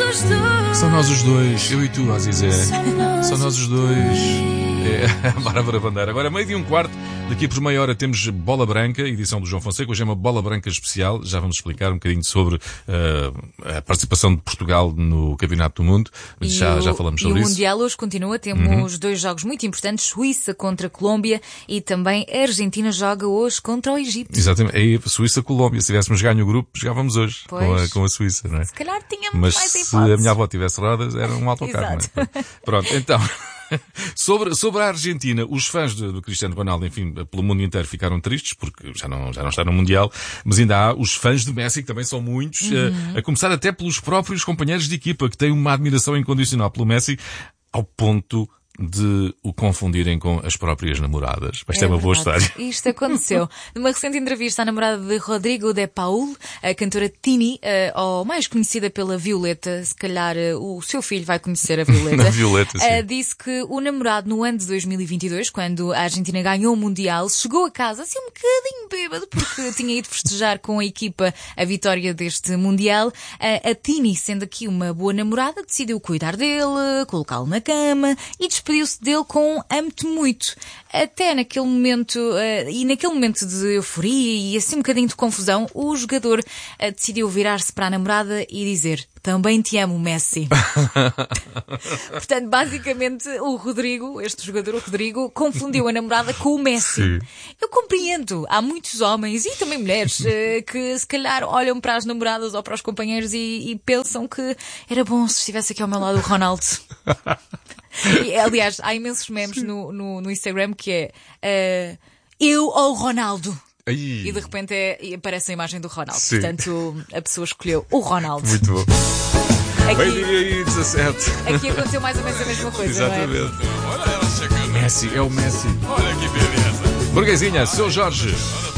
São nós os dois, eu e tu, Azizé. São nós os dois. É a Bárbara Bandeira. Agora, meio de um quarto, daqui por meia hora temos Bola Branca, edição do João Fonseca. Hoje é uma Bola Branca especial. Já vamos explicar um bocadinho sobre a participação de Portugal no Campeonato do Mundo. Já falamos sobre isso. E o Mundial hoje continua. Temos dois jogos muito importantes. Suíça contra a Colômbia e também a Argentina joga hoje contra o Egito. Exatamente. Aí, Suíça-Colômbia. Se tivéssemos ganho o grupo, jogávamos hoje com a Suíça, não é? Se calhar tínhamos Mas mais se hipóteses. a minha avó tivesse rodas, era um autocarro. Não é? Pronto, então... Sobre a Argentina, os fãs do Cristiano Ronaldo, enfim, pelo mundo inteiro ficaram tristes, porque já não está no Mundial, mas ainda há os fãs de Messi, que também são muitos, a começar até pelos próprios companheiros de equipa, que têm uma admiração incondicional pelo Messi, ao ponto de o confundirem com as próprias namoradas. Isto é uma boa história. Isto aconteceu. Numa recente entrevista à namorada de Rodrigo de Paul, a cantora Tini, ou mais conhecida pela Violeta, se calhar o seu filho vai conhecer a Violeta. A Violeta, sim. Disse que o namorado no ano de 2022, quando a Argentina ganhou o Mundial, chegou a casa assim um bocadinho bêbado, porque tinha ido festejar com a equipa a vitória deste Mundial. A Tini, sendo aqui uma boa namorada, decidiu cuidar dele, colocá-lo na cama e despediu-se dele com amo-te muito. Até naquele momento, e naquele momento de euforia e assim um bocadinho de confusão, o jogador decidiu virar-se para a namorada e dizer: também te amo, Messi. Portanto, basicamente, este jogador, o Rodrigo, confundiu a namorada com o Messi. Sim. Eu compreendo. Há muitos homens e também mulheres que se calhar olham para as namoradas ou para os companheiros e pensam que era bom se estivesse aqui ao meu lado o Ronaldo. E, aliás, há imensos memes no Instagram que é eu ou o Ronaldo. Ai. E de repente aparece a imagem do Ronaldo. Sim. Portanto, a pessoa escolheu o Ronaldo. Muito bom. Meio-dia e 17. Aqui aconteceu mais ou menos a mesma coisa. Exatamente. Olha ela chegando. Messi, é o Messi. Olha que beleza. Burguesinha, seu Jorge.